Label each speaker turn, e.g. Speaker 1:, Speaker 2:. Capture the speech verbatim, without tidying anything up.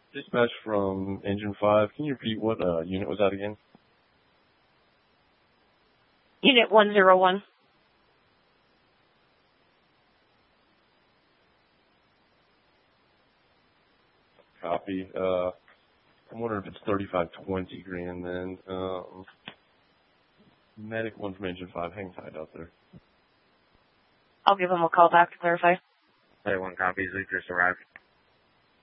Speaker 1: Dispatch from Engine five. Can you repeat what uh, unit was that again?
Speaker 2: Unit one zero one.
Speaker 1: Copy. Uh, I'm wondering if it's thirty-five twenty grand then. Um, medic one from Engine five. Hang tight out there.
Speaker 2: I'll give him a call back to clarify.
Speaker 3: Hey, one copy. Zeke just arrived.